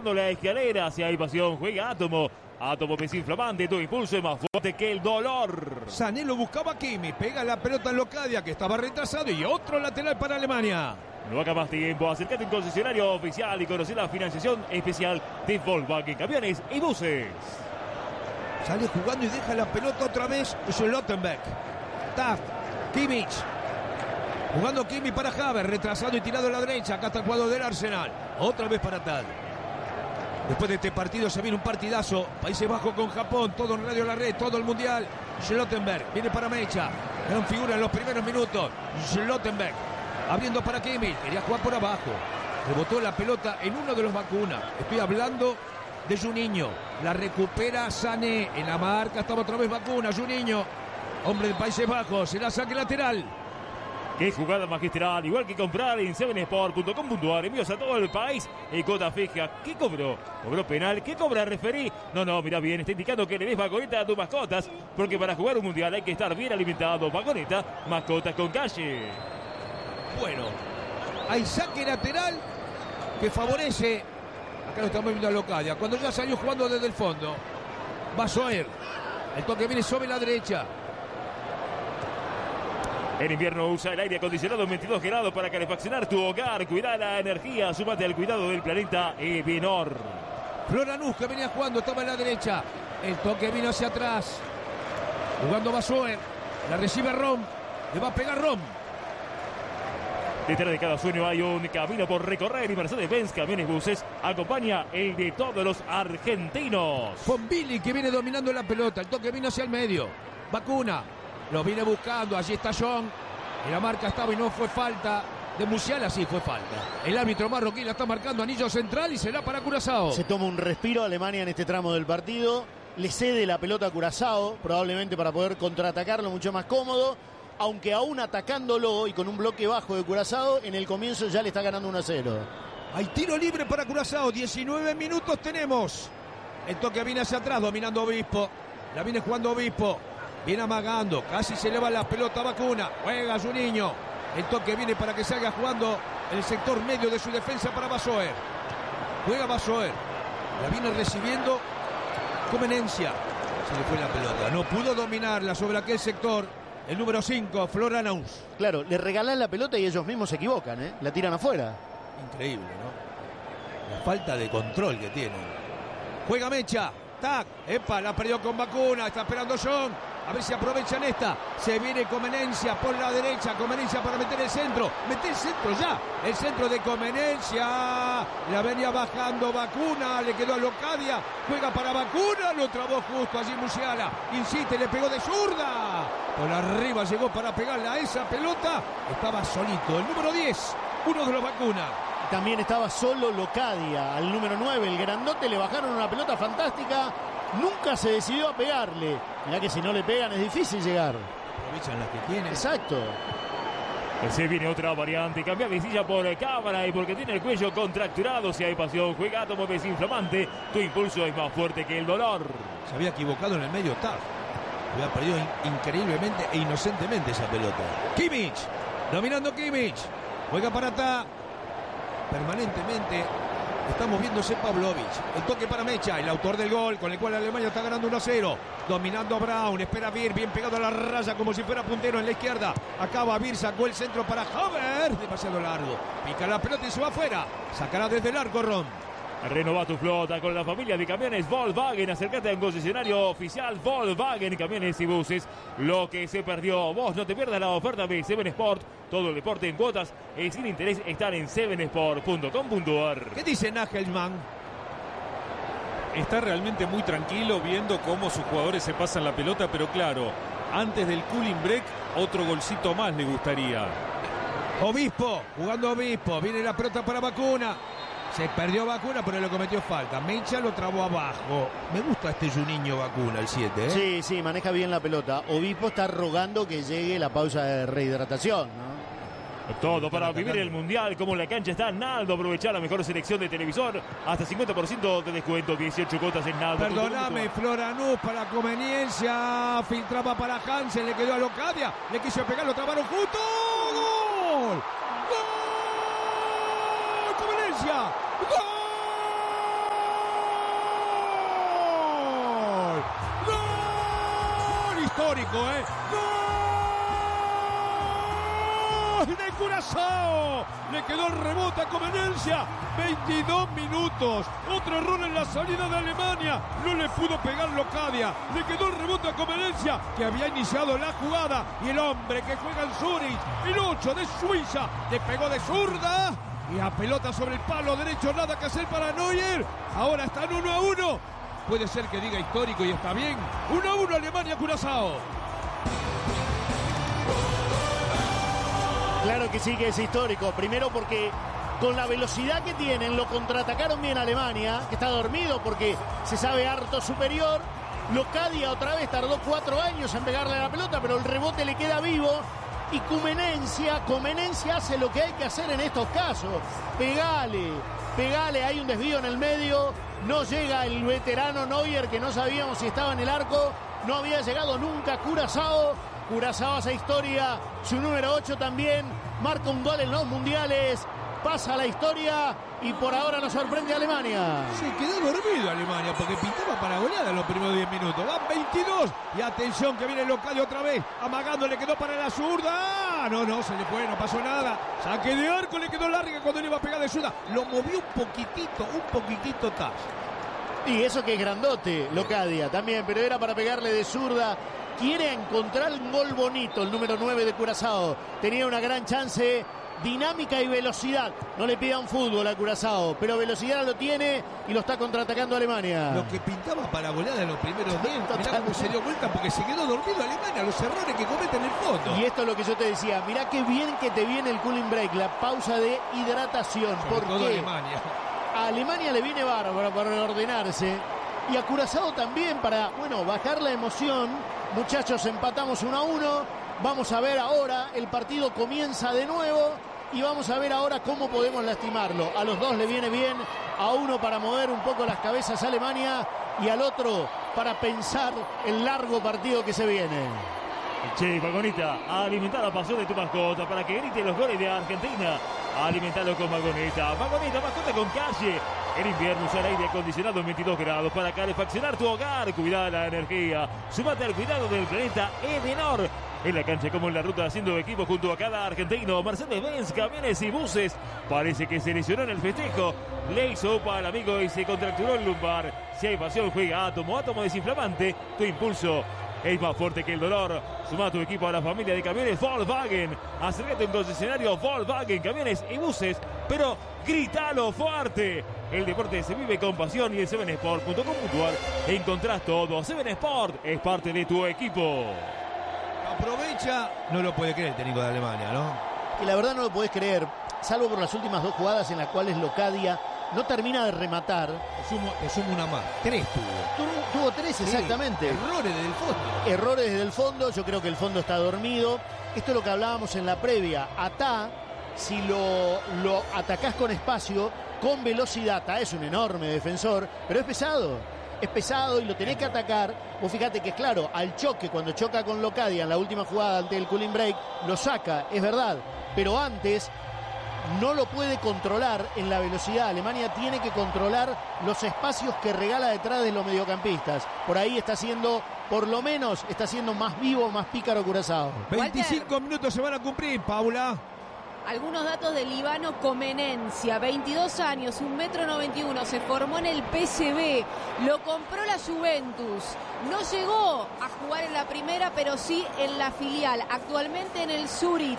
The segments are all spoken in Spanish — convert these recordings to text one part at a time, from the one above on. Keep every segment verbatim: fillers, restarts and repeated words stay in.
bajando la escalera. Si hay pasión, juega Átomo. Átomo desinflamante, tu impulso es más fuerte que el dolor. Sané lo buscaba Kimi, pega la pelota en Locadia, que estaba retrasado, y otro lateral para Alemania. No haga más tiempo, acércate a un concesionario oficial y conocer la financiación especial de Volkswagen Camiones y Buses. Sale jugando y deja la pelota otra vez Schlottenbeck. Taft, Kimmich. Jugando Kimi para Havertz, retrasado y tirado a la derecha. Acá está el cuadro del Arsenal. Otra vez para Tal. Después de este partido se viene un partidazo. Países Bajos con Japón, todo en Radio La Red, todo el mundial. Schlottenberg viene para Mecha. Gran figura en los primeros minutos. Schlottenberg abriendo para Kimmich. Quería jugar por abajo. Rebotó la pelota en uno de los vacunas. Estoy hablando de Juninho. La recupera Sané. En la marca estaba otra vez Vacuna. Juninho, hombre de Países Bajos. Se la saque lateral. Qué jugada magistral, igual que comprar en seven sport punto com punto a r, envíos a todo el país y cuota fija. ¿Qué cobró? ¿Cobró penal? ¿Qué cobra referí? No, no, mira bien, está indicando que le des vagoneta a tus mascotas, porque para jugar un mundial hay que estar bien alimentado. Vagoneta, mascotas con calle. Bueno, hay saque lateral que favorece, acá lo estamos viendo a Locadia, cuando ya salió jugando desde el fondo. Va Soer, el toque viene sobre la derecha. En invierno usa el aire acondicionado en veintidós grados para calefaccionar tu hogar. Cuida la energía, súmate al cuidado del planeta Evinor. Floranús, que venía jugando, estaba en la derecha. El toque vino hacia atrás. Jugando Basoer. La recibe Rom. Le va a pegar Rom. Detrás de cada sueño hay un camino por recorrer y Mercedes-Benz Camiones Buses acompaña el de todos los argentinos. Fonbilli, que viene dominando la pelota. El toque vino hacia el medio. Vacuna. Lo viene buscando, allí está John. Y la marca estaba y no fue falta. De Musiala sí fue falta. El árbitro marroquí la está marcando, anillo central y será para Curazao. Se toma un respiro Alemania en este tramo del partido. Le cede la pelota a Curazao, probablemente para poder contraatacarlo mucho más cómodo. Aunque aún atacándolo y con un bloque bajo de Curazao, en el comienzo ya le está ganando uno a cero. Hay tiro libre para Curazao, diecinueve minutos tenemos. El toque viene hacia atrás, dominando Obispo. La viene jugando Obispo. Viene amagando, casi se eleva la pelota Vacuna. Juega Juninho. El toque viene para que salga jugando en el sector medio de su defensa para Basoer. Juega Basoer. La viene recibiendo Comenencia. Se le fue la pelota. No pudo dominarla sobre aquel sector. El número cinco, Floranús. Claro, le regalan la pelota y ellos mismos se equivocan, ¿eh? La tiran afuera. Increíble, ¿no? La falta de control que tienen. Juega Mecha. Tac. Epa, la perdió con Vacuna. Está esperando John. A ver si aprovechan esta. Se viene Comenencia por la derecha. Comenencia para meter el centro. Mete el centro ya. El centro de Comenencia. La venía bajando Vacuna. Le quedó a Locadia. Juega para Vacuna. Lo trabó justo allí Musiala. Insiste, le pegó de zurda. Por arriba llegó para pegarle a esa pelota. Estaba solito. El número diez. Uno de los Vacuna. También estaba solo Locadia. Al número nueve, el grandote, le bajaron una pelota fantástica. Nunca se decidió a pegarle. Mirá que si no le pegan es difícil llegar. Aprovechan las que tienen. Exacto. Se viene otra variante, cambia de silla por cámara y porque tiene el cuello contracturado. Si hay pasión, juega Átomo desinflamante. Tu impulso es más fuerte que el dolor. Se había equivocado en el medio Taff. Había perdido in- increíblemente e inocentemente esa pelota. Kimmich, dominando Kimmich. Juega para atrás. Permanentemente está moviéndose Pavlovic. El toque para Mecha, el autor del gol, con el cual Alemania está ganando uno a cero. Dominando a Brown, espera Vir, bien pegado a la raya como si fuera puntero en la izquierda. Acaba Vir, sacó el centro para Havertz, demasiado largo. Pica la pelota y se va afuera. Sacará desde el arco Ron. Renova tu flota con la familia de camiones Volkswagen. Acércate a un concesionario oficial Volkswagen Camiones y Buses. Lo que se perdió, vos no te pierdas la oferta de seven sport. Todo el deporte en cuotas y sin interés están en seven sport punto com punto a r. ¿Qué dice Nagelsmann? Está realmente muy tranquilo viendo cómo sus jugadores se pasan la pelota, pero claro, antes del cooling break, otro golcito más le gustaría. Obispo, jugando Obispo, viene la pelota para Vacuna. Se perdió Vacuna, pero le cometió falta. Mecha lo trabó abajo. Me gusta este Juninho Vacuna, el siete, ¿eh? Sí, sí, maneja bien la pelota. Obispo está rogando que llegue la pausa de rehidratación, ¿no? Todo para vivir el mundial. Como en la cancha está Naldo. Aprovechar la mejor selección de televisor. Hasta cincuenta por ciento de descuento. dieciocho cuotas en Naldo. Perdóname, Floranús para conveniencia. Filtraba para Hansen. Le quedó a Locadia. Le quiso pegar, lo trabaron justo. ¡Gol! ¡Gol! ¡Conveniencia! ¡Gol! histórico, ¿eh? ¡Gol de Curazao! Le quedó el rebote a Comenencia. veintidós minutos. Otro error en la salida de Alemania. No le pudo pegar Locadia. Le quedó el rebote a Comenencia, que había iniciado la jugada. Y el hombre que juega en Zurich, el ocho de Suiza, le pegó de zurda. Y a pelota sobre el palo derecho, nada que hacer para Neuer. Ahora están uno a uno. Puede ser que diga histórico y está bien. uno a uno Alemania-Curazao. Claro que sí que es histórico. Primero porque con la velocidad que tienen lo contraatacaron bien a Alemania, que está dormido porque se sabe harto superior. Locadia otra vez tardó cuatro años en pegarle a la pelota, pero el rebote le queda vivo. Y Comenencia, Comenencia hace lo que hay que hacer en estos casos. Pegale, pegale, hay un desvío en el medio. No llega el veterano Neuer, que no sabíamos si estaba en el arco. No había llegado nunca Curazao. Curazao hace historia, su número ocho también, marca un gol en los mundiales, pasa a la historia y por ahora nos sorprende Alemania. Se quedó dormido Alemania porque pintaba para goleada en los primeros diez minutos. Van veintidós y atención que viene el local otra vez, amagando, le quedó para la zurda. Ah, no, no, se le fue, no pasó nada. Saque de arco, le quedó larga cuando le iba a pegar de zurda. Lo movió un poquitito, un poquitito Taz. Y eso que es grandote, Locadia también, pero era para pegarle de zurda. Quiere encontrar un gol bonito el número nueve de Curazao. Tenía una gran chance, dinámica y velocidad. No le pida un fútbol a Curazao, pero velocidad lo tiene y lo está contraatacando Alemania. Lo que pintaba para goleada en los primeros diez. Mirá cómo se dio vuelta porque se quedó dormido Alemania. Los errores que comete en el fondo. Y esto es lo que yo te decía. Mirá qué bien que te viene el cooling break, la pausa de hidratación. Sobre ¿Por todo qué? Alemania. A Alemania le viene bárbaro para reordenarse. Y a Curazao también para, bueno, bajar la emoción. Muchachos, empatamos uno a uno. Vamos a ver ahora, el partido comienza de nuevo y vamos a ver ahora cómo podemos lastimarlo. A los dos le viene bien, a uno para mover un poco las cabezas a Alemania y al otro para pensar el largo partido que se viene. Che, Vagonita, alimenta la pasión de tu mascota para que grite los goles de Argentina. Alimentalo con Vagonita. Vagonita, mascota con calle. En invierno usa el aire acondicionado en veintidós grados para calefaccionar tu hogar. Cuida la energía. Súmate al cuidado del planeta Edenor. En la cancha como en la ruta, haciendo equipo junto a cada argentino. Mercedes-Benz, camiones y buses. Parece que se lesionó en el festejo. Le hizo upa al amigo y se contracturó el lumbar. Si hay pasión, juega Átomo. Átomo desinflamante. Tu impulso es más fuerte que el dolor. Suma a tu equipo a la familia de camiones Volkswagen. Acércate a un concesionario Volkswagen, camiones y buses, pero grítalo fuerte. El deporte se vive con pasión y en seven sport punto com punto a r encontrás todo. seven Sport es parte de tu equipo. Aprovecha, no lo puede creer el técnico de Alemania, ¿no? Y la verdad no lo podés creer, salvo por las últimas dos jugadas en las cuales Locadia no termina de rematar. Te sumo, te sumo una más. Tres tuvo. Tuvo, tuvo tres, Sí, exactamente. Errores desde el fondo. Errores desde el fondo. Yo creo que el fondo está dormido. Esto es lo que hablábamos en la previa. Atá, si lo, lo atacás con espacio, con velocidad, Atá es un enorme defensor, pero es pesado. Es pesado y lo tenés que atacar. Vos fíjate que es claro, al choque, cuando choca con Locadia en la última jugada ante el cooling break, lo saca, es verdad. Pero antes no lo puede controlar en la velocidad. Alemania tiene que controlar los espacios que regala detrás de los mediocampistas. Por ahí está siendo, por lo menos, está siendo más vivo, más pícaro Curazao. veinticinco minutos se van a cumplir, Paula. Algunos datos del Libano Comenencia, veintidós años, un metro noventa y uno, se formó en el P S V, lo compró la Juventus, no llegó a jugar en la primera, pero sí en la filial, actualmente en el Zurich.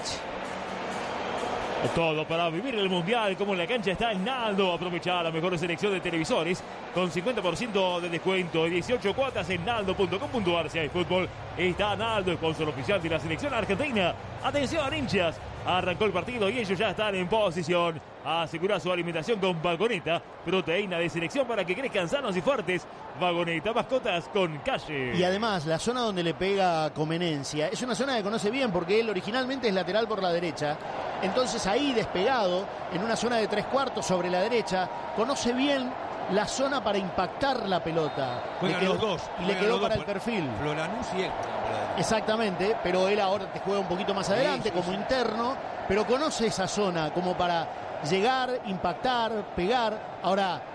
Todo para vivir el Mundial, como en la cancha está Naldo. Aprovecha la mejor selección de televisores con cincuenta por ciento de descuento y dieciocho cuotas en naldo punto com punto a r. Si hay fútbol, está Naldo, sponsor oficial de la selección argentina. Atención, hinchas, arrancó el partido y ellos ya están en posición. Asegura su alimentación con Vagoneta, proteína de selección para que crezcan sanos y fuertes. Vagoneta, mascotas con calle. Y además, la zona donde le pega Comenencia es una zona que conoce bien porque él originalmente es lateral por la derecha. Entonces ahí despegado, en una zona de tres cuartos sobre la derecha, conoce bien la zona para impactar la pelota. Juegan Le quedó- los dos. Y le Juegan quedó los para dos, el perfil. Floranús y él. Exactamente, pero él ahora te juega un poquito más adelante, Sí, sí, como sí. interno, pero conoce esa zona como para llegar, impactar, pegar. Ahora,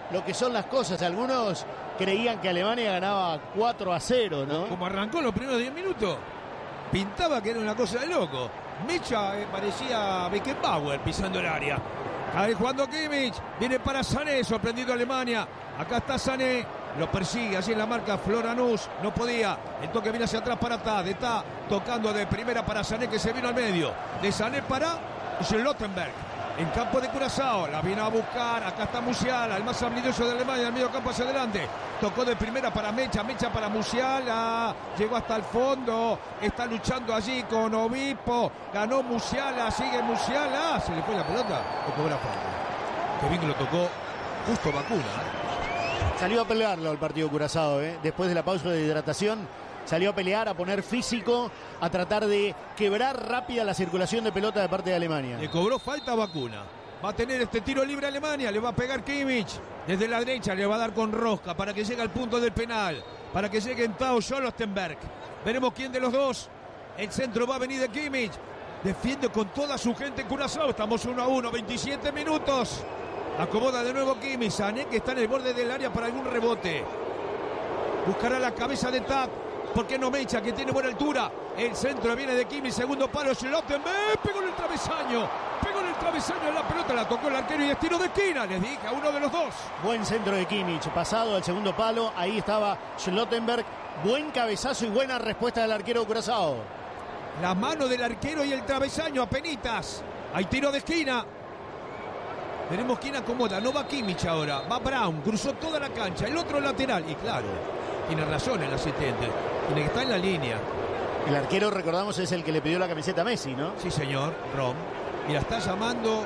lo que son las cosas. Algunos creían que Alemania ganaba cuatro a cero, ¿no? Como arrancó los primeros diez minutos, pintaba que era una cosa de loco. Mecha eh, parecía Beckenbauer pisando el área. Cae jugando Kimmich, viene para Sané, sorprendido Alemania. Acá está Sané, lo persigue, así en la marca Floranus, no podía. El toque viene hacia atrás para Tad, está tocando de primera para Sané, que se vino al medio. De Sané para Schlottenberg. En campo de Curazao, la viene a buscar, acá está Musiala, el más habilidoso de Alemania, en el medio campo hacia adelante. Tocó de primera para Mecha, Mecha para Musiala, llegó hasta el fondo, está luchando allí con Obispo, ganó Musiala, sigue Musiala, se le fue la pelota, o cobra falta. Qué bien que lo tocó justo Vacuna. ¿eh? Salió a pelearlo el partido Curazao, ¿eh? Después de la pausa de hidratación, salió a pelear, a poner físico, a tratar de quebrar rápida la circulación de pelota de parte de Alemania. Le cobró falta a Vacuna. Va a tener este tiro libre Alemania, le va a pegar Kimmich. Desde la derecha le va a dar con rosca para que llegue al punto del penal. Para que llegue en Tao Schlottenberg. Veremos quién de los dos. El centro va a venir de Kimmich. Defiende con toda su gente en Curazao. Estamos uno a uno, veintisiete minutos. Acomoda de nuevo Kimmich. Sané, que está en el borde del área para algún rebote. Buscará la cabeza de Tad. ¿Por qué no Mecha, que tiene buena altura? El centro viene de Kimmich, segundo palo, Schlottenberg, pegó en el travesaño, pegó en el travesaño en la pelota, la tocó el arquero y es tiro de esquina, les dije a uno de los dos. Buen centro de Kimmich, pasado al segundo palo, ahí estaba Schlottenberg, buen cabezazo y buena respuesta del arquero Curazao. La mano del arquero y el travesaño, apenitas, hay tiro de esquina. Veremos quién acomoda, no va Kimmich ahora, va Brown, cruzó toda la cancha, el otro lateral, y claro, tiene razón el asistente, tiene que estar en la línea. El arquero, recordamos, es el que le pidió la camiseta a Messi, ¿no? Sí, señor, Rom. Y la está llamando...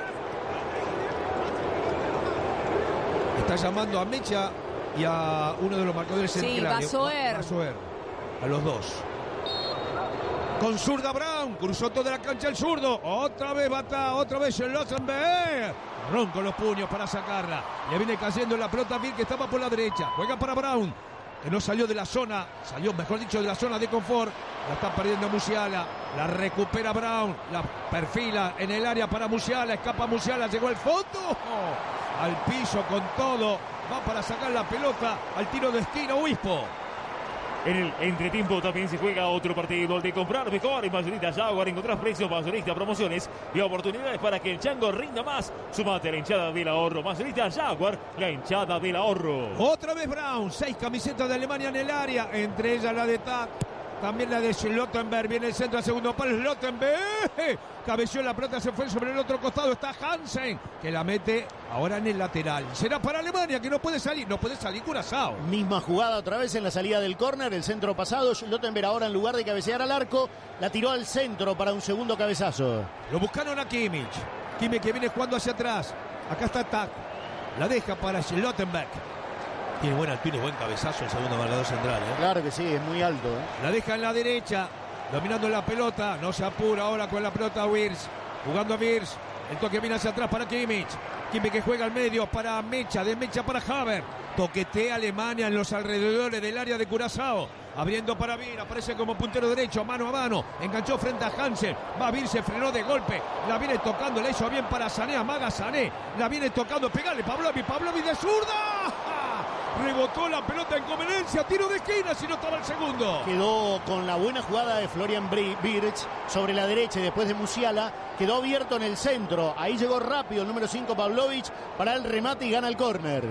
Está llamando a Mecha y a uno de los marcadores Sí, centrales. Basoer. Basoer. A los dos. Con zurda Brown, cruzó toda la cancha el zurdo. Otra vez Bata, otra vez Schlottenberg. Ron con los puños para sacarla. Le viene cayendo la pelota bien que estaba por la derecha. Juega para Brown, que no salió de la zona, salió, mejor dicho, de la zona de confort. La está perdiendo Musiala, la recupera Brown, la perfila en el área para Musiala, escapa Musiala, llegó al fondo, oh, al piso con todo, va para sacar la pelota al tiro de esquina Obispo. En el entretiempo también se juega otro partido, el de comprar mejor en Mayorista Jaguar, encontrar precios, mayorista, promociones y oportunidades para que el chango rinda más. Sumate a la hinchada del ahorro. Mayorista Jaguar, la hinchada del ahorro. Otra vez Brown, seis camisetas de Alemania en el área, entre ellas la de Tad, también la de Schlottenberg, viene el centro al segundo palo, Schlottenberg, cabeció la pelota, se fue sobre el otro costado, está Hansen, que la mete ahora en el lateral. Será para Alemania, que no puede salir, no puede salir Curazao. Misma jugada otra vez en la salida del córner, el centro pasado, Schlottenberg ahora en lugar de cabecear al arco, la tiró al centro para un segundo cabezazo. Lo buscaron a Kimmich, Kimmich que viene jugando hacia atrás, acá está Tad, la deja para Schlottenberg. Tiene buena altura y buen cabezazo el segundo marcador central, ¿eh? Claro que sí, es muy alto, ¿eh? La deja en la derecha, dominando la pelota, no se apura ahora con la pelota Wirtz, jugando a Wirtz, el toque viene hacia atrás para Kimmich, Kimmich que juega al medio para Mecha, de Mecha para Havertz, toquetea Alemania en los alrededores del área de Curazao, abriendo para Vir, aparece como puntero derecho, mano a mano, enganchó frente a Hansen, va Vir, se frenó de golpe, la viene tocando, la hizo bien para Sané, amaga Sané, la viene tocando, pegale Pavlovic, Pavlovic de zurda, rebotó la pelota en conveniencia, tiro de esquina, si no estaba el segundo. Quedó con la buena jugada de Florian Wirtz sobre la derecha y después de Musiala, quedó abierto en el centro, ahí llegó rápido el número cinco Pavlovic para el remate y gana el córner.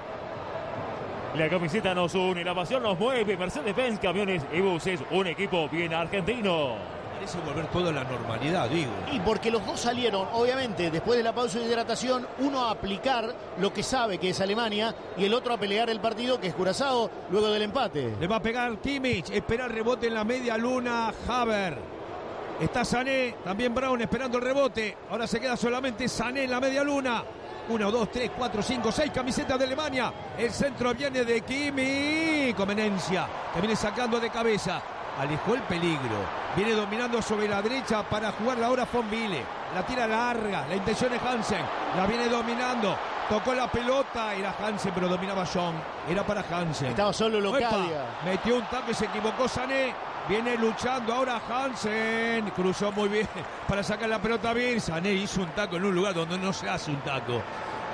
La camiseta nos une, la pasión nos mueve. Mercedes-Benz, camiones y buses, un equipo bien argentino. Parece volver todo a la normalidad, digo. Y porque los dos salieron, obviamente, después de la pausa de hidratación, uno a aplicar lo que sabe que es Alemania y el otro a pelear el partido que es Curazao luego del empate. Le va a pegar Kimmich, espera el rebote en la media luna Havertz. Está Sané, también Brown esperando el rebote. Ahora se queda solamente Sané en la media luna. Uno, dos, tres, cuatro, cinco, seis camisetas de Alemania. El centro viene de Kimmich. Comenencia, que viene sacando de cabeza. Alejó el peligro. Viene dominando sobre la derecha para jugarla ahora Von Wille. La tira larga. La intención es Hansen. La viene dominando. Tocó la pelota. Era Hansen, pero dominaba John. Era para Hansen. Estaba solo Locadia. Metió un tackle, se equivocó Sané. Viene luchando ahora Hansen. Cruzó muy bien para sacar la pelota bien. Sané hizo un taco en un lugar donde no se hace un taco.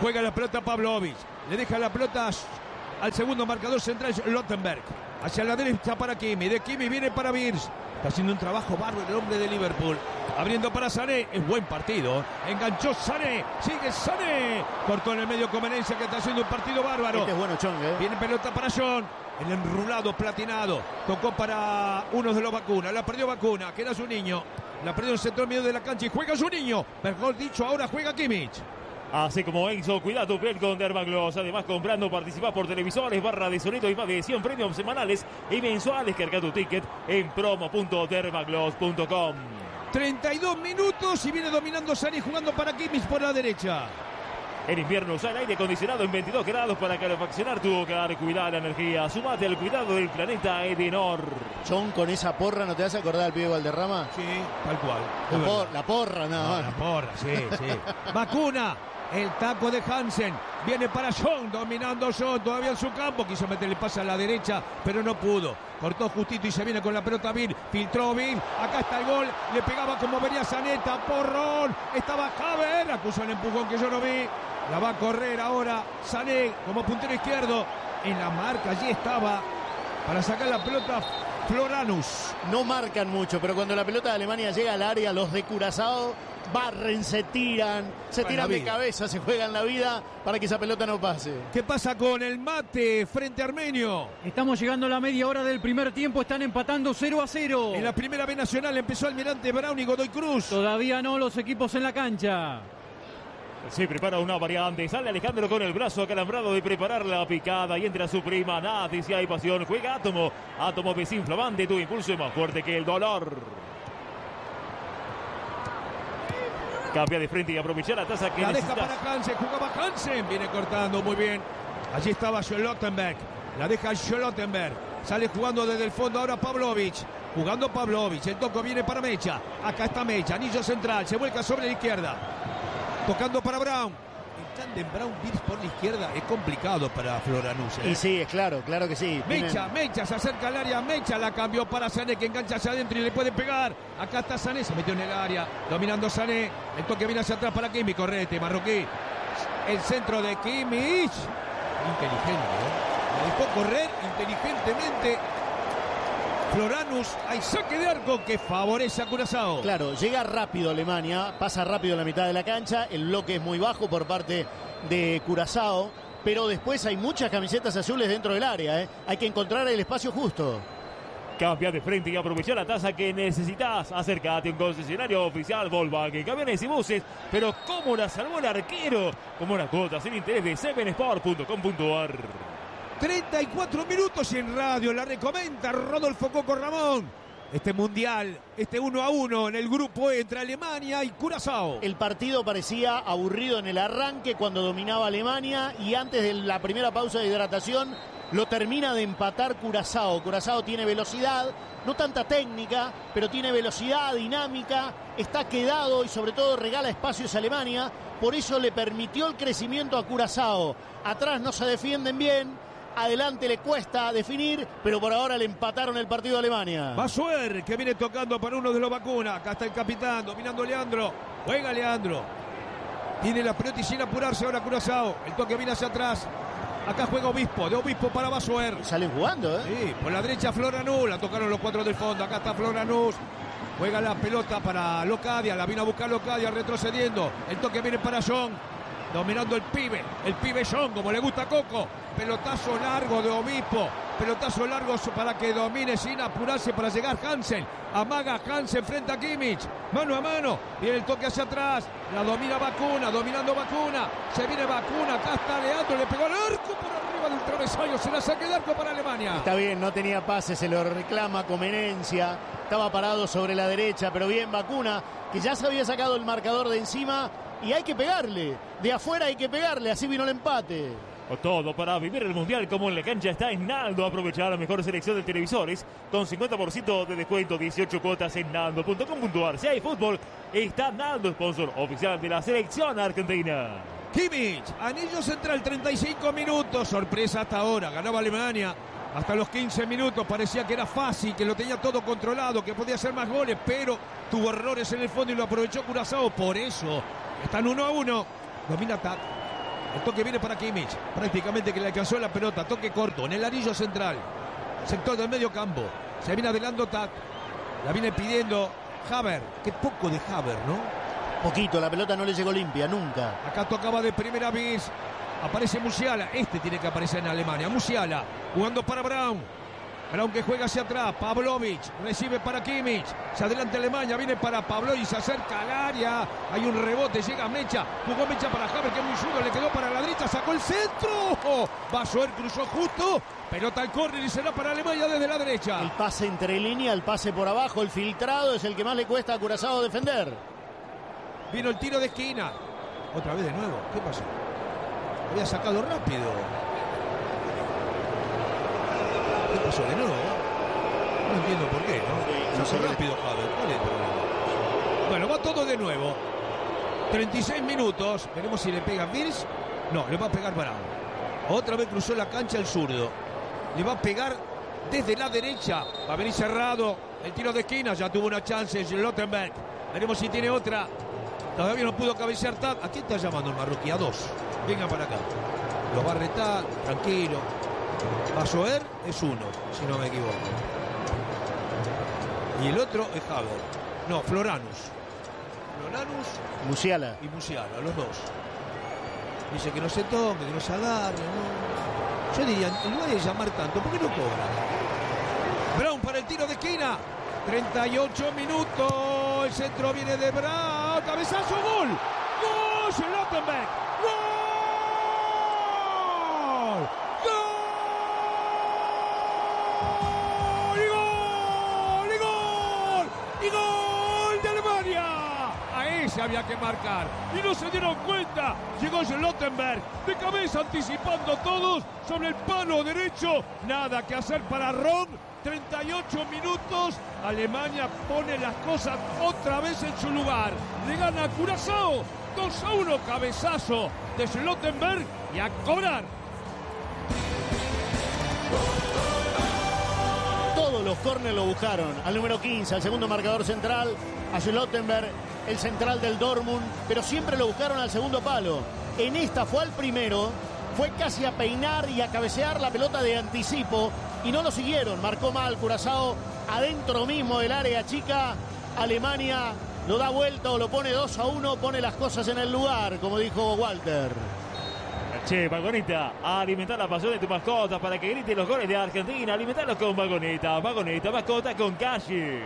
Juega la pelota Pavlovic. Le deja la pelota al segundo marcador central, Lottenberg. Hacia la derecha para Kimi. De Kimi viene para Virs. Está haciendo un trabajo bárbaro el hombre de Liverpool. Abriendo para Sané. Es buen partido. Enganchó Sané. Sigue Sané. Cortó en el medio Comenencia, que está haciendo un partido bárbaro. Este es bueno, Chong, ¿eh? Viene pelota para John. El enrulado platinado. Tocó para uno de los Vacuna. La perdió Vacuna, que era su niño. La perdió en el centro medio de la cancha y juega su niño. Mejor dicho, ahora juega Kimmich. Así como Enzo, cuida tu piel con Dermagloss. Además, comprando, participás por televisores, barra de sonido y más de cien premios semanales y mensuales. Carga tu ticket en promo punto dermagloss punto com. treinta y dos minutos y viene dominando Sané, jugando para Kimmich por la derecha. En invierno usa el aire acondicionado en veintidós grados para calefaccionar tu hogar. Cuida la energía. Sumate al cuidado del planeta Edenor. Chong, con esa porra, ¿no te vas a acordar al pibe Valderrama? Sí, tal cual. La, por, la porra, nada no, más. La porra, sí, sí. Vacuna. El taco de Hansen. Viene para John, dominando John todavía en su campo. Quiso meterle pase a la derecha, pero no pudo. Cortó justito y se viene con la pelota Bill. Filtró Bill. Acá está el gol. Le pegaba como venía Saneta. Porrón. Estaba Haver. Acusó el empujón que yo no vi. La va a correr ahora Sané como puntero izquierdo. En la marca allí estaba para sacar la pelota Floranus. No marcan mucho, pero cuando la pelota de Alemania llega al área, los de Curazao barren, se tiran, se tiran de cabeza, se juegan la vida para que esa pelota no pase. ¿Qué pasa con el mate frente a Armenio? Estamos llegando a la media hora del primer tiempo, están empatando cero a cero. En la primera B Nacional empezó Almirante Brown y Godoy Cruz. Todavía no los equipos en la cancha. Se prepara una variante, sale Alejandro con el brazo acalambrado de preparar la picada y entra su prima Nati, si hay pasión, juega Átomo, Átomo desinflamante, tu impulso es más fuerte que el dolor. Cambia de frente y aprovecha la taza que la necesitas. deja para Hansen, jugaba Hansen, viene cortando muy bien. Allí estaba Schlottenberg, la deja Schlottenberg, sale jugando desde el fondo ahora Pavlovic. Jugando Pavlovic, el toco viene para Mecha, acá está Mecha, anillo central, se vuelca sobre la izquierda. Tocando para Brown. El tándem Brown-Virs por la izquierda es complicado para Floranus. ¿eh? Y sí, es claro, claro que sí. Mecha, Tienen... Mecha se acerca al área. Mecha la cambió para Sané, que engancha hacia adentro y le puede pegar. Acá está Sané, se metió en el área. Dominando Sané. El toque viene hacia atrás para Kimmich. Correte, marroquí. El centro de Kimmich. Inteligente, ¿eh? La dejó correr inteligentemente. Floranus, hay saque de arco que favorece a Curazao. Claro, llega rápido Alemania, pasa rápido en la mitad de la cancha, el bloque es muy bajo por parte de Curazao, pero después hay muchas camisetas azules dentro del área, ¿eh? Hay que encontrar el espacio justo. Cambia de frente y aprovecha la tasa que necesitas. Acércate a un concesionario oficial Volkswagen, camiones y buses, pero ¿cómo la salvó el arquero? Como una cuota sin interés de seven sport punto com punto ar. treinta y cuatro minutos y en radio la recomienda Rodolfo Coco Ramón. Este mundial, este uno a uno en el grupo entre Alemania y Curazao. El partido parecía aburrido en el arranque cuando dominaba Alemania y antes de la primera pausa de hidratación lo termina de empatar Curazao. Curazao tiene velocidad, no tanta técnica, pero tiene velocidad, dinámica, está quedado y sobre todo regala espacios a Alemania. Por eso le permitió el crecimiento a Curazao. Atrás no se defienden bien. Adelante le cuesta definir, pero por ahora le empataron el partido a Alemania. Basuer, que viene tocando para uno de los Vacuna. Acá está el capitán, dominando Leandro. Juega Leandro. Tiene la pelota y sin apurarse ahora Curazao. El toque viene hacia atrás. Acá juega Obispo, de Obispo para Basuer. Salen jugando, ¿eh? Sí, por la derecha Floranus. La tocaron los cuatro del fondo. Acá está Floranus. Juega la pelota para Locadia. La vino a buscar Locadia retrocediendo. El toque viene para John. Dominando el pibe, el pibe John, como le gusta a Coco. Pelotazo largo de Obispo. Pelotazo largo para que domine sin apurarse para llegar Hansen. Amaga Hansen frente a Kimmich. Mano a mano. Viene el toque hacia atrás. La domina Vacuna, dominando Vacuna. Se viene Vacuna. Acá está Leandro. Le pegó al arco por arriba del travesaño. Se la saque de arco para Alemania. Está bien, no tenía pase. Se lo reclama Comenencia. Estaba parado sobre la derecha. Pero bien Vacuna, que ya se había sacado el marcador de encima. Y hay que pegarle, de afuera hay que pegarle, así vino el empate. Todo para vivir el mundial como en la cancha está en Naldo. Aprovechar la mejor selección de televisores con cincuenta por ciento de descuento, dieciocho cuotas en naldo punto com punto ar. Si hay fútbol, está Naldo, sponsor oficial de la selección argentina. Kimmich, anillo central, treinta y cinco minutos, sorpresa hasta ahora, ganaba Alemania. Hasta los quince minutos parecía que era fácil, que lo tenía todo controlado, que podía hacer más goles, pero tuvo errores en el fondo y lo aprovechó Curazao. Por eso están uno a uno. Domina Tac. El toque viene para Kimmich. Prácticamente que le alcanzó la pelota. Toque corto en el anillo central. Sector del medio campo. Se viene adelantando Tac. La viene pidiendo Havertz. Qué poco de Havertz, ¿no? Poquito, la pelota no le llegó limpia, nunca. Acá tocaba de primera vez. Aparece Musiala. Este tiene que aparecer en Alemania. Musiala jugando para Brown. Brown que juega hacia atrás. Pavlovic recibe para Kimmich. Se adelanta Alemania. Viene para Pavlovic. Se acerca al área. Hay un rebote. Llega Mecha. Jugó Mecha para Havertz, que es muy zurdo. Le quedó para la derecha. Sacó el centro. Oh, Basoer cruzó justo. Pelota al córner y será para Alemania desde la derecha. El pase entre línea, el pase por abajo, el filtrado es el que más le cuesta a Curazao defender. Vino el tiro de esquina. Otra vez de nuevo. ¿Qué pasó? Había sacado rápido. ¿Qué pasó de nuevo? No entiendo por qué, ¿no? No sé Sacó rápido, Havertz. ¿Cuál es el problema? Bueno, va todo de nuevo. treinta y seis minutos. Veremos si le pega Wirtz. No, le va a pegar Brown. Otra vez cruzó la cancha el zurdo. Le va a pegar desde la derecha. Va a venir cerrado. El tiro de esquina. Ya tuvo una chance Schlotterbeck. Veremos si tiene otra. Todavía no pudo cabecear Tac. ¿A quién está llamando el marroquí? A dos. Venga para acá. Lo va a retar. Tranquilo. Basoer es uno, si no me equivoco. Y el otro es Havertz. No, Floranus. Floranus Musiala. y Musiala, los dos. Dice que no se toque, que no se agarre, ¿no? Yo diría, en lugar de llamar tanto, ¿por qué no cobra? Brown para el tiro de esquina. treinta y ocho minutos. El centro viene de Brown. Cabezazo, gol. ¡Gol! Schlotterbeck. ¡Gol! Se había que marcar y no se dieron cuenta. Llegó Schlotterbeck de cabeza anticipando todos sobre el palo derecho. Nada que hacer para Ron. treinta y ocho minutos. Alemania pone las cosas otra vez en su lugar. Le gana a Curazao dos a uno. Cabezazo de Schlotterbeck y a cobrar. Todos los córneres lo buscaron. Al número quince, al segundo marcador central, a Schlotterbeck, el central del Dortmund, pero siempre lo buscaron al segundo palo. En esta fue al primero, fue casi a peinar y a cabecear la pelota de anticipo y no lo siguieron. Marcó mal Curazao adentro mismo del área chica. Alemania lo da vuelta o lo pone dos a uno, pone las cosas en el lugar, como dijo Walter. Che, Vagoneta, alimentar la pasión de tu mascota para que grite los goles de Argentina. Alimentarlos con Vagoneta. Vagoneta, mascota con calle.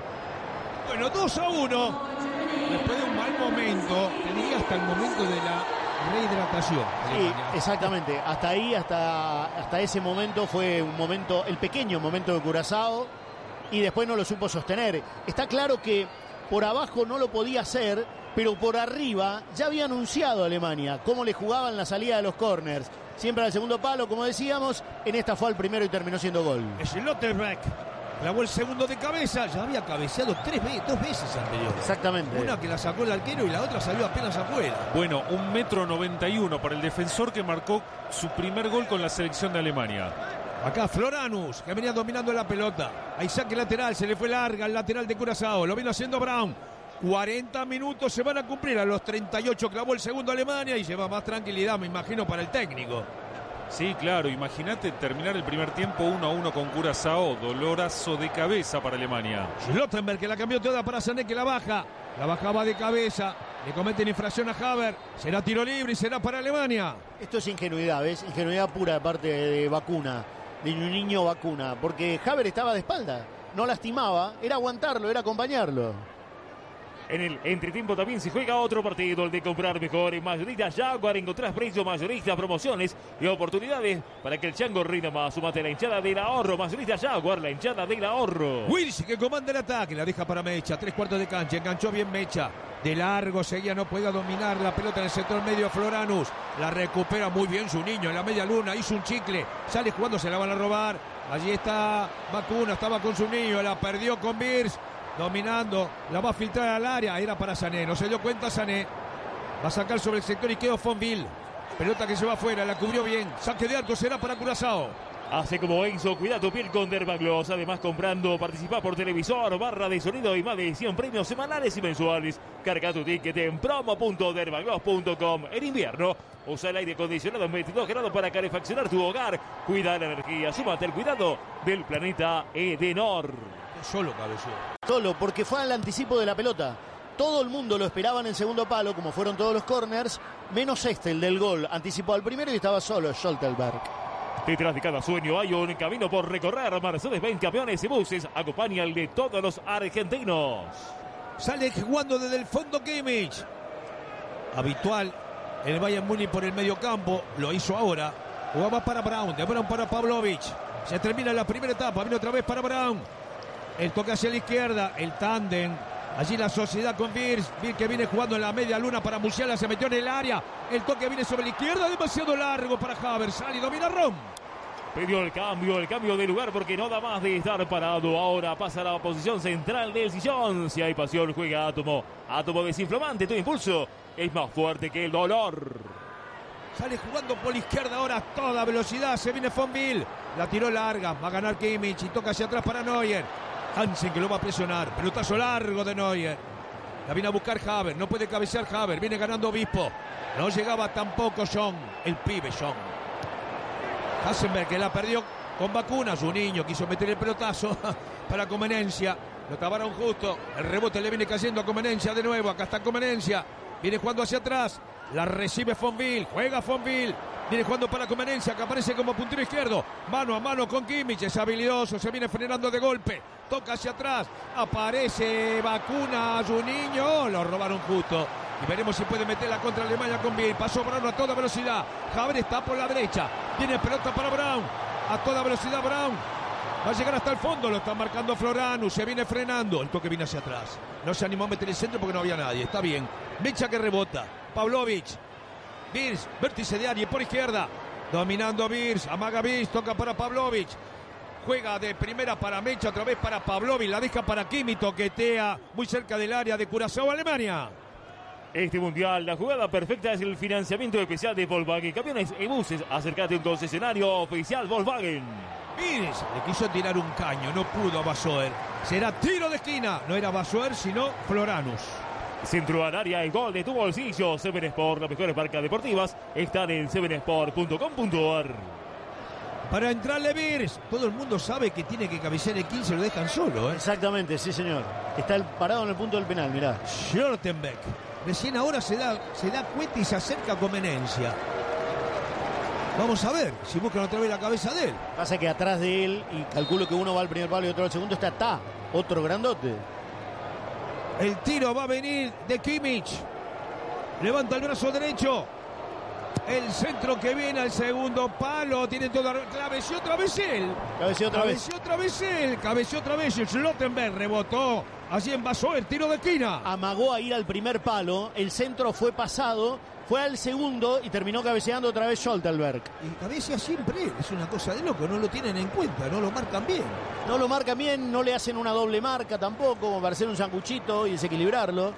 Bueno, dos a uno. Después de un mal momento, te diría hasta el momento de la rehidratación. Sí, exactamente. Hasta ahí, hasta, hasta ese momento fue un momento, el pequeño momento de Curazao, y después no lo supo sostener. Está claro que por abajo no lo podía hacer, pero por arriba ya había anunciado a Alemania cómo le jugaban la salida de los corners. Siempre al segundo palo, como decíamos, en esta fue al primero y terminó siendo gol. Schlotterbeck clavó el segundo de cabeza, ya había cabeceado tres veces, dos veces anteriores. Exactamente. Una que la sacó el arquero y la otra salió apenas afuera. Bueno, un metro noventa y uno para el defensor que marcó su primer gol con la selección de Alemania. Acá Floranus, que venía dominando la pelota. Ahí saque lateral, se le fue larga el lateral de Curazao. Lo vino haciendo Brown. cuarenta minutos se van a cumplir. A los treinta y ocho clavó el segundo Alemania y lleva más tranquilidad, me imagino, para el técnico. Sí, claro, imagínate terminar el primer tiempo uno a uno con Curazao. Dolorazo de cabeza para Alemania. Schlotterbeck, que la cambió toda para Sané, que la baja. La bajaba de cabeza. Le cometen infracción a Havertz. Será tiro libre y será para Alemania. Esto es ingenuidad, ¿ves? Ingenuidad pura de parte de Vacuna, de un niño Vacuna. Porque Havertz estaba de espalda. No lastimaba, era aguantarlo, era acompañarlo. En el entretiempo también se juega otro partido, el de comprar mejor en Mayorista Jaguar. Encontrás precios mayoristas, promociones y oportunidades para que el chango rinda más. Sumate a la hinchada del ahorro. Mayorista Jaguar, la hinchada del ahorro. Wills, que comanda el ataque, la deja para Mecha. Tres cuartos de cancha, enganchó bien Mecha. De largo seguía, no podía dominar la pelota en el sector medio Floranus. La recupera muy bien su niño en la media luna. Hizo un chicle, sale jugando, se la van a robar. Allí está Vacuna, estaba con su niño, la perdió con Wirtz. Dominando, la va a filtrar al área, era para Sané, no se dio cuenta Sané. Va a sacar sobre el sector y quedó Fonville. Pelota que se va afuera, la cubrió bien. Saque de arco será para Curazao. Hace como Enzo, cuida tu piel con Dermagloss. Además, comprando, participa por televisor, barra de sonido y más de cien premios semanales y mensuales. Carga tu ticket en promo punto dermagloss punto com. En invierno, usa el aire acondicionado en veintidós grados para calefaccionar tu hogar. Cuida la energía, súmate al cuidado del planeta Edenor. Solo cabeció. Solo, porque fue al anticipo de la pelota. Todo el mundo lo esperaba en el segundo palo, como fueron todos los corners, menos este, el del gol. Anticipó al primero y estaba solo Scholtelberg. Detrás de cada sueño hay un camino por recorrer. Mercedes-Benz Camiones y Buses acompaña al de todos los argentinos. Sale jugando desde el fondo Kimmich. Habitual el Bayern Múnich por el medio campo. Lo hizo ahora. Jugaba para Brown. De Brown para Pavlovic. Se termina la primera etapa. Viene otra vez para Brown. El toque hacia la izquierda. El tándem. Allí la sociedad con Wirtz. Wirtz que viene jugando en la media luna para Musiala. Se metió en el área. El toque viene sobre la izquierda. Demasiado largo para Havertz. Sale y domina Rom. Pidió el cambio, el cambio de lugar porque no da más de estar parado. Ahora pasa a la posición central del sillón. Si hay pasión, juega Átomo. Átomo desinflamante, tu impulso es más fuerte que el dolor. Sale jugando por la izquierda ahora a toda velocidad. Se viene Fonville. La tiró larga. Va a ganar Kimmich y toca hacia atrás para Neuer. Hansen que lo va a presionar. Pelotazo largo de Neuer. La viene a buscar Havertz. No puede cabecear Havertz. Viene ganando Obispo. No llegaba tampoco John. El pibe John. Hasenberg que la perdió con vacunas. Un niño quiso meter el pelotazo para Comenencia. Lo taparon justo. El rebote le viene cayendo a Comenencia de nuevo. Acá está Comenencia. Viene jugando hacia atrás. La recibe Fonville. Juega Fonville. Viene jugando para Comenencia, que aparece como puntero izquierdo. Mano a mano con Kimmich. Es habilidoso. Se viene frenando de golpe. Toca hacia atrás. Aparece vacuna a su niño. Lo robaron justo. Y veremos si puede meter la contra Alemania con Biel. Pasó Brown a toda velocidad. Havertz está por la derecha. Tiene pelota para Brown. A toda velocidad Brown. Va a llegar hasta el fondo. Lo está marcando Floranu. Se viene frenando. El toque viene hacia atrás. No se animó a meter el centro porque no había nadie. Está bien. Mecha que rebota. Pavlovic. Wirtz. Vértice de área por izquierda. Dominando Wirtz. Amaga Wirtz. Toca para Pavlovic. Juega de primera para Mecha. Otra vez para Pavlovic. La deja para Kimmich. Toquetea muy cerca del área de Curazao, Alemania. Este mundial, la jugada perfecta es el financiamiento especial de Volkswagen Camiones y Buses. Acércate a un concesionario oficial Volkswagen. Wirtz le quiso tirar un caño, no pudo a Basoer. Será tiro de esquina. No era Basoer, sino Floranus. Centro al área, el gol de tu bolsillo. Seven Sport, las mejores marcas deportivas están en seven sport punto com punto ar. Para entrarle Wirtz. Todo el mundo sabe que tiene que cabecear el quince, lo dejan solo, ¿eh? Exactamente, sí señor. Está el parado en el punto del penal, mirá. Schlottenbeck. Recién ahora se da, se da cuenta y se acerca a Comenencia. Vamos a ver si buscan otra vez la cabeza de él. Pasa que atrás de él, y calculo que uno va al primer palo y otro al segundo, está Ta, otro grandote. El tiro va a venir de Kimmich. Levanta el brazo derecho. El centro que viene al segundo palo. Tiene toda. Cabeció otra vez él. Cabeció otra vez. Cabeció otra vez él. Cabeció otra vez. Schlottenberg rebotó. Allí envasó el tiro de esquina. Amagó a ir al primer palo. El centro fue pasado. Fue al segundo y terminó cabeceando otra vez Scholtelberg. Y cabecea siempre él. Es una cosa de loco. No lo tienen en cuenta. No lo marcan bien. No lo marcan bien. No le hacen una doble marca tampoco. Como para hacer un sanguchito y desequilibrarlo.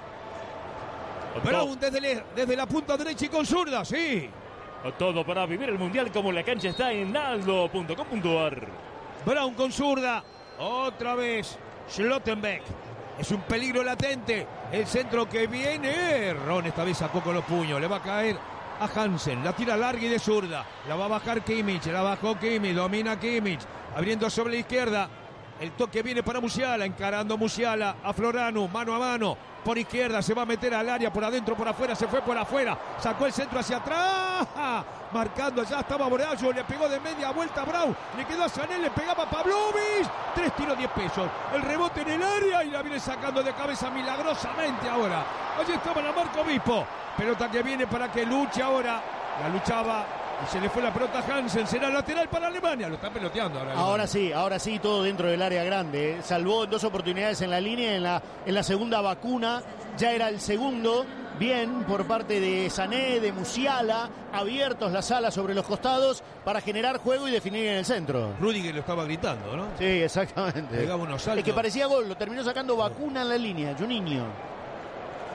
Brown desde, le, desde la punta derecha y con zurda, sí. Todo para vivir el mundial como la cancha está en naldo punto com punto ar. Brown con zurda. Otra vez Schlottenbeck. Es un peligro latente. El centro que viene. Ron esta vez sacó con los puños. Le va a caer a Hansen. La tira larga y de zurda. La va a bajar Kimmich. La bajó Kimmich. Domina Kimmich. Abriendo sobre la izquierda. El toque viene para Musiala. Encarando Musiala a Floranu. Mano a mano. Por izquierda. Se va a meter al área. Por adentro, por afuera. Se fue por afuera. Sacó el centro hacia atrás. Marcando. Ya estaba Borallo. Le pegó de media vuelta a Brown. Le quedó a Sané. Le pegaba a Pavlovic. Tres tiros, diez pesos. El rebote en el área. Y la viene sacando de cabeza milagrosamente ahora. Allí estaba la marca Obispo. Pelota que viene para que luche ahora. La luchaba. Y se le fue la pelota a Hansen. Será lateral para Alemania. Lo está peloteando ahora. Ahora sí, ahora sí, todo dentro del área grande. Salvó en dos oportunidades en la línea. En la, en la segunda vacuna. Ya era el segundo. Bien por parte de Sané, de Musiala. Abiertos las alas sobre los costados para generar juego y definir en el centro. Rudiger lo estaba gritando, ¿no? Sí, exactamente. Pegaba unos saltos. Es que parecía gol. Lo terminó sacando vacuna en la línea. Juninho.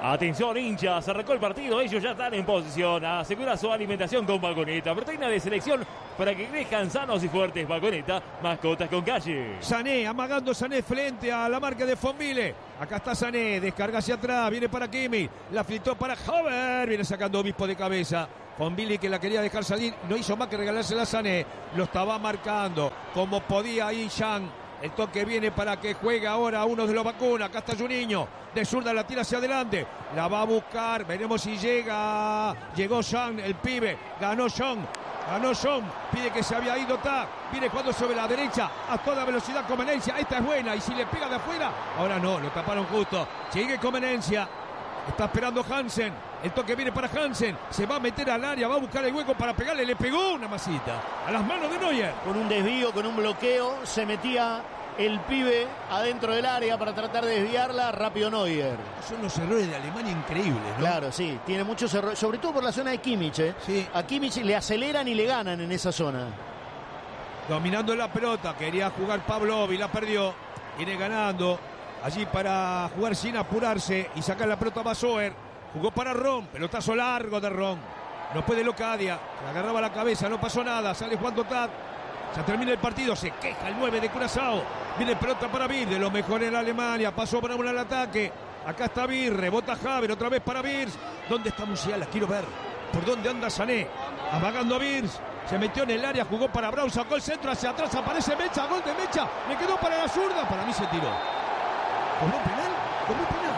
Atención, hinchas, se arrancó el partido, ellos ya están en posición, asegura su alimentación con Balconeta, proteína de selección para que crezcan sanos y fuertes. Balconeta, mascotas con calle. Sané, amagando Sané frente a la marca de Fonville. Acá está Sané, descarga hacia atrás, viene para Kimi, la flitó para Haver, viene sacando Obispo de cabeza. Fonville, que la quería dejar salir, no hizo más que regalársela a Sané, lo estaba marcando como podía ahí Jean. El toque viene para que juegue ahora uno de los vacunas. Acá está Juninho. De zurda la tira hacia adelante. La va a buscar. Veremos si llega. Llegó Jean, el pibe. Ganó Jean. Ganó Jean. Pide que se había ido Tac. Viene jugando sobre la derecha. A toda velocidad Comenencia. Esta es buena. Y si le pega de afuera. Ahora no. Lo taparon justo. Sigue Comenencia. Está esperando Hansen. El toque viene para Hansen. Se va a meter al área. Va a buscar el hueco para pegarle. Le pegó una masita a las manos de Neuer. Con un desvío, con un bloqueo, se metía el pibe adentro del área para tratar de desviarla. Rápido Neuer. Son los errores de Alemania increíbles, ¿no? Claro, sí. Tiene muchos errores. Sobre todo por la zona de Kimmich. ¿eh? Sí. A Kimmich le aceleran y le ganan en esa zona. Dominando la pelota. Quería jugar Pavlov y la perdió. Viene ganando. Allí para jugar sin apurarse y sacar la pelota a Basoer. Jugó para Ron, pelotazo largo de Ron. No puede Locadia, se agarraba la cabeza, no pasó nada. Sale Juan Totat. Se termina el partido, se queja el nueve de Curazao. Viene pelota para Bir, de lo mejor en la Alemania. Pasó para uno al ataque. Acá está Bir, rebota Haver, otra vez para Bir. ¿Dónde está Musiala? Quiero ver. ¿Por dónde anda Sané? Amagando a Bir. Se metió en el área, jugó para Brown, sacó el centro hacia atrás, aparece Mecha, gol de Mecha. Le quedó para la zurda, para mí se tiró. ¿Cobró penal? ¿Cobró penal?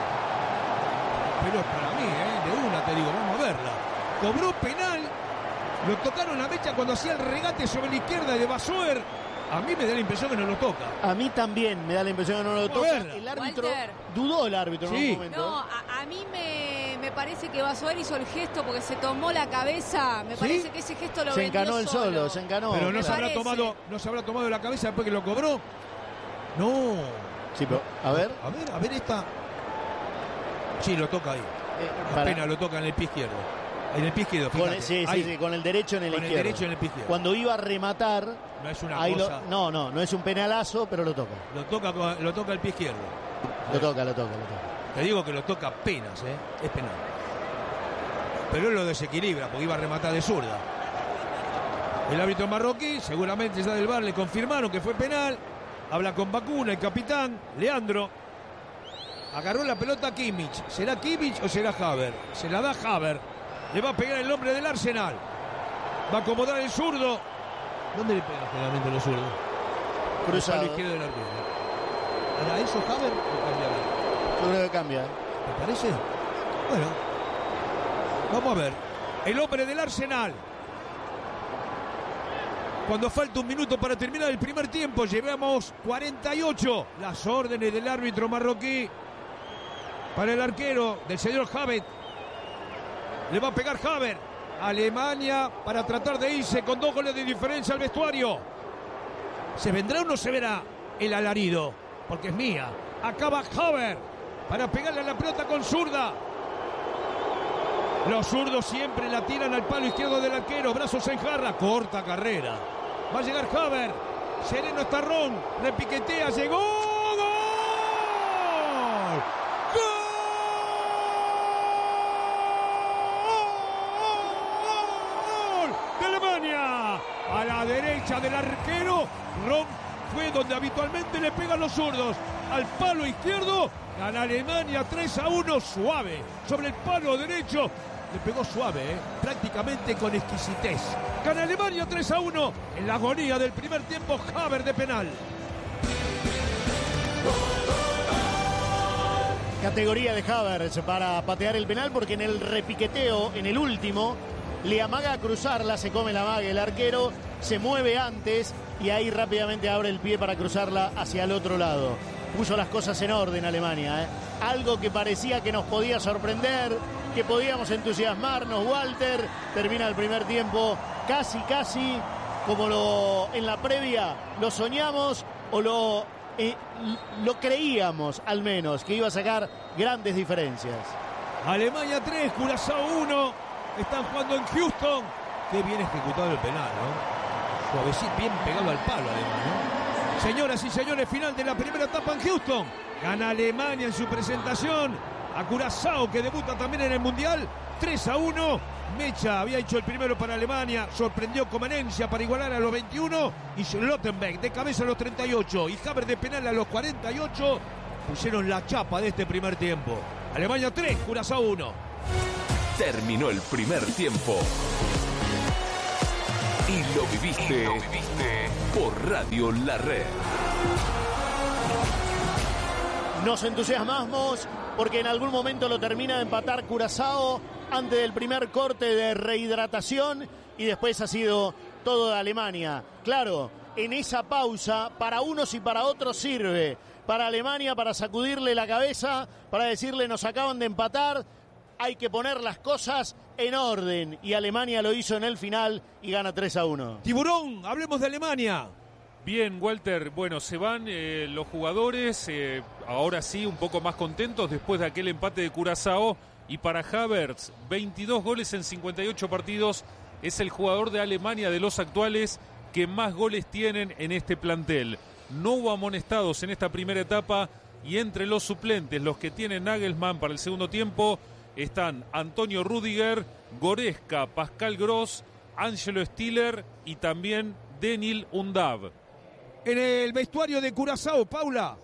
Pero es para mí, ¿eh? De una te digo, vamos a verla. Cobró penal. Lo tocaron a Mecha cuando hacía el regate sobre la izquierda de Basoer. A mí me da la impresión que no lo toca. A mí también me da la impresión que no lo toca. Verla. El árbitro, Walter. dudó el árbitro Sí. en un momento. No, a, a mí me, me parece que Basoer hizo el gesto porque se tomó la cabeza. Me ¿Sí? parece que ese gesto lo Se vendió encanó el solo, se encanó. Pero no me se, habrá parece. tomado, no se habrá tomado la cabeza después que lo cobró. No. Sí, pero, a ver. A ver, a ver esta. Sí, lo toca ahí. eh, Apenas para- lo toca en el pie izquierdo. En el pie izquierdo, con fíjate. el, sí, sí, Ahí. sí, con el derecho en el Con el izquierdo. derecho en el pie izquierdo. Cuando iba a rematar, No es una ahí lo- cosa. no, no, no es un penalazo, pero lo toca. Lo toca, con- lo toca el pie izquierdo. Lo toca, lo toca, lo toca. Te digo que lo toca apenas, ¿eh? Es penal. Pero él lo desequilibra porque iba a rematar de zurda. El árbitro marroquí, seguramente ya del V A R le confirmaron que fue penal. Habla con Bacuna, el capitán, Leandro. Agarró la pelota a Kimmich. ¿Será Kimmich o será Haver? Se la da Haver. Le va a pegar el hombre del Arsenal. Va a acomodar el zurdo. ¿Dónde le pegan generalmente los zurdos? Al Cruzado. palo izquierdo del arquero. ¿Hará eso Haver o cambiará? Yo creo que cambia. ¿eh? ¿Me parece? Bueno, vamos a ver. El hombre del Arsenal. Cuando falta un minuto para terminar el primer tiempo, llevamos cuarenta y ocho. Las órdenes del árbitro marroquí para el arquero del señor Havet. Le va a pegar Haver. Alemania para tratar de irse con dos goles de diferencia al vestuario. ¿Se vendrá o no se verá el alarido? Porque es mía. Acaba Haver para pegarle a la pelota con zurda. Los zurdos siempre la tiran al palo izquierdo del arquero. Brazos en jarra. Corta carrera. Va a llegar Haver. Sereno está Ron. Repiquetea. Llegó. ¡Gol! ¡Gol! ¡De Alemania! A la derecha del arquero. Ron fue donde habitualmente le pegan los zurdos. Al palo izquierdo. Gana Alemania tres a uno. Suave. Sobre el palo derecho. Le pegó suave, ¿eh? Prácticamente con exquisitez. Gana Alemania tres a uno. En la agonía del primer tiempo, Haver de penal. Categoría de Havertz para patear el penal porque en el repiqueteo, en el último, le amaga a cruzarla, se come la amaga el arquero, se mueve antes y ahí rápidamente abre el pie para cruzarla hacia el otro lado. Puso las cosas en orden Alemania, ¿eh? Algo que parecía que nos podía sorprender, que podíamos entusiasmarnos, Walter. Termina el primer tiempo casi, casi como lo en la previa lo soñamos o lo, eh, lo creíamos al menos, que iba a sacar grandes diferencias. Alemania tres, Curazao uno. Están jugando en Houston. Qué bien ejecutado el penal, ¿no? Suavecito, bien pegado al palo, además, ¿no? Señoras y señores, final de la primera etapa en Houston. Gana Alemania en su presentación. a Curazao, que debuta también en el Mundial. tres a uno. Mecha había hecho el primero para Alemania, sorprendió Comenencia para igualar a los veintiuno, y Schlottenbeck de cabeza a los treinta y ocho y Haber de penal a los cuarenta y ocho pusieron la chapa de este primer tiempo. Alemania tres, Curazao uno. Terminó el primer tiempo y lo viviste, y lo viviste por Radio La Red. Nos entusiasmamos porque en algún momento lo termina de empatar Curazao antes del primer corte de rehidratación, y después ha sido todo de Alemania. Claro, en esa pausa para unos y para otros sirve. Para Alemania, para sacudirle la cabeza, para decirle nos acaban de empatar, hay que poner las cosas en orden. Y Alemania lo hizo en el final y gana tres a uno. Tiburón, hablemos de Alemania. Bien, Walter, bueno, se van eh, los jugadores, eh, ahora sí, un poco más contentos después de aquel empate de Curazao. Y para Havertz, veintidós goles en cincuenta y ocho partidos, es el jugador de Alemania de los actuales que más goles tienen en este plantel. No hubo amonestados en esta primera etapa, y entre los suplentes, los que tiene Nagelsmann para el segundo tiempo, están Antonio Rüdiger, Goretzka, Pascal Gross, Angelo Stiller y también Daniel Undav. En el vestuario de Curazao, Paula.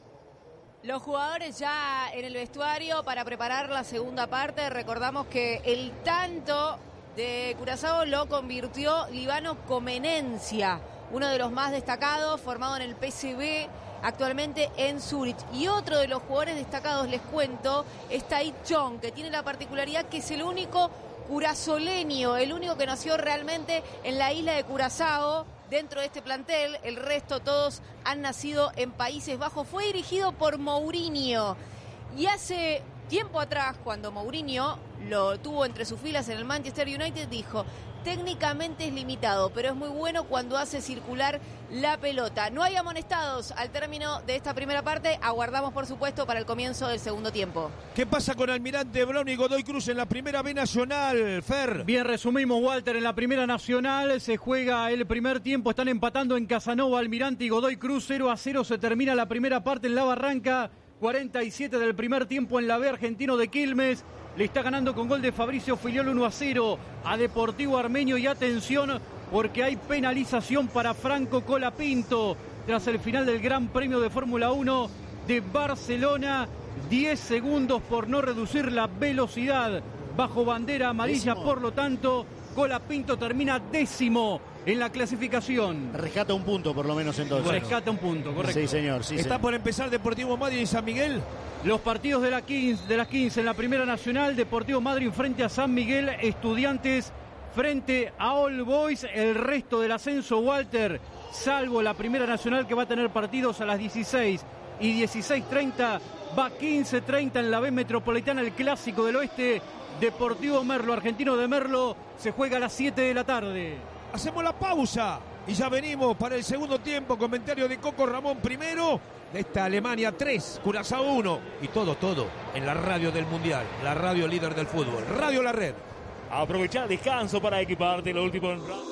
Los jugadores ya en el vestuario para preparar la segunda parte. Recordamos que el tanto de Curazao lo convirtió Líbano Comenencia, uno de los más destacados, formado en el P S V, actualmente en Zurich. Y otro de los jugadores destacados, les cuento, es Tai Chong, que tiene la particularidad que es el único curazoleño, el único que nació realmente en la isla de Curazao. Dentro de este plantel, el resto todos han nacido en Países Bajos. Fue dirigido por Mourinho. Y hace tiempo atrás, cuando Mourinho lo tuvo entre sus filas en el Manchester United, dijo: técnicamente es limitado, pero es muy bueno cuando hace circular la pelota. No hay amonestados al término de esta primera parte. Aguardamos, por supuesto, para el comienzo del segundo tiempo. ¿Qué pasa con Almirante Brown y Godoy Cruz en la primera B nacional, Fer? Bien, resumimos, Walter. En la primera nacional se juega el primer tiempo. Están empatando en Casanova, Almirante y Godoy Cruz. cero a cero se termina la primera parte en la Barranca. cuarenta y siete del primer tiempo en la B, Argentino de Quilmes le está ganando con gol de Fabricio Filiol uno a cero a Deportivo Armenio. Y atención, porque hay penalización para Franco Colapinto tras el final del Gran Premio de Fórmula uno de Barcelona. diez segundos por no reducir la velocidad bajo bandera amarilla. Décimo. Por lo tanto, Colapinto termina décimo en la clasificación. Rescata un punto por lo menos entonces. Bueno, rescata un punto, correcto. Sí, señor. Sí, Está señor. por empezar Deportivo Madrid y San Miguel. Los partidos de, la quince, de las quince en la primera nacional: Deportivo Madrid frente a San Miguel, Estudiantes frente a All Boys. El resto del ascenso, Walter, salvo la primera nacional que va a tener partidos a las dieciséis y dieciséis treinta, va quince treinta en la B Metropolitana, el Clásico del Oeste. Deportivo Merlo, Argentino de Merlo, se juega a las siete de la tarde. Hacemos la pausa y ya venimos para el segundo tiempo. Comentario de Coco Ramón primero de esta Alemania tres, Curazao uno. Y todo, todo en la radio del Mundial, la radio líder del fútbol, Radio La Red. Aprovechar el descanso para equiparte lo último en radio.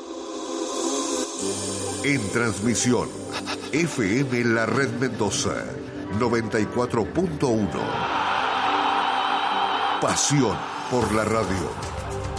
En transmisión, F M La Red Mendoza, noventa y cuatro punto uno. Pasión por la radio.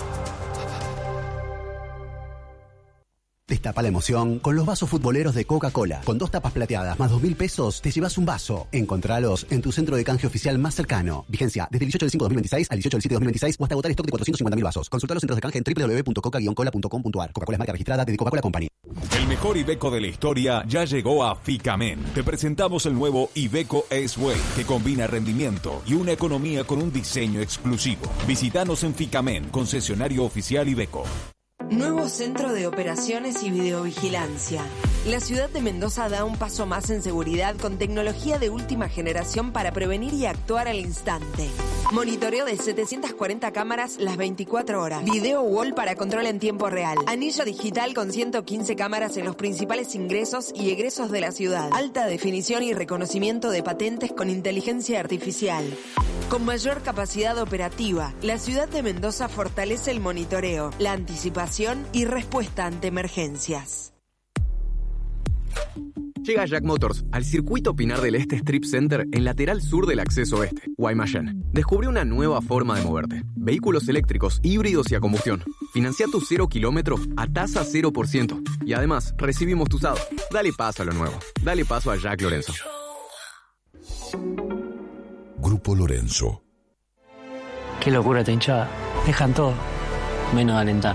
Destapa la emoción con los vasos futboleros de Coca-Cola. Con dos tapas plateadas más dos mil pesos te llevas un vaso. Encontralos en tu centro de canje oficial más cercano. Vigencia desde el dieciocho del cinco de dos mil veintiséis al dieciocho del siete de dos mil veintiséis o hasta agotar stock de cuatrocientos cincuenta mil vasos. Consulta los centros de canje en doble u doble u doble u punto coca guion cola punto com punto a r. Coca-Cola es marca registrada de Coca-Cola Company. El mejor Iveco de la historia ya llegó a Ficamen. Te presentamos el nuevo Iveco S-Way, que combina rendimiento y una economía con un diseño exclusivo. Visítanos en Ficamen, concesionario oficial Iveco. Nuevo Centro de Operaciones y Videovigilancia. La ciudad de Mendoza da un paso más en seguridad con tecnología de última generación para prevenir y actuar al instante. Monitoreo de setecientas cuarenta cámaras las veinticuatro horas. Video wall para control en tiempo real. Anillo digital con ciento quince cámaras en los principales ingresos y egresos de la ciudad. Alta definición y reconocimiento de patentes con inteligencia artificial. Con mayor capacidad operativa, la ciudad de Mendoza fortalece el monitoreo, la anticipación y respuesta ante emergencias. Llega Jack Motors al circuito Pinar del Este Strip Center en lateral sur del acceso este, Guaymallén. Descubre una nueva forma de moverte. Vehículos eléctricos, híbridos y a combustión. Financia tu cero kilómetro a tasa cero por ciento. Y además, recibimos tu usado. Dale paso a lo nuevo. Dale paso a Jack Lorenzo. Grupo Lorenzo. Qué locura esta hinchada. Dejan todo, menos de alentar.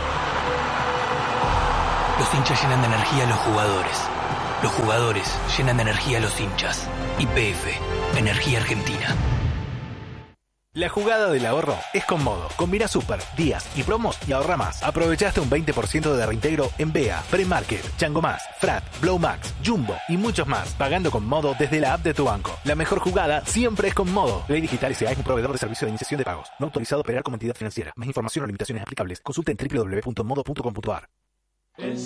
Los hinchas llenan de energía a los jugadores. Los jugadores llenan de energía a los hinchas. Y P F, Energía Argentina. La jugada del ahorro es con Modo. Combina super, días y promos y ahorra más. Aprovechaste un veinte por ciento de reintegro en B E A, Premarket, Chango Más, Frat, Blow Max, Jumbo y muchos más. Pagando con Modo desde la app de tu banco. La mejor jugada siempre es con Modo. Ley Digital S A es un proveedor de servicio de iniciación de pagos. No autorizado a operar como entidad financiera. Más información o limitaciones aplicables. Consulta en doble u doble u doble u punto modo punto com punto a r.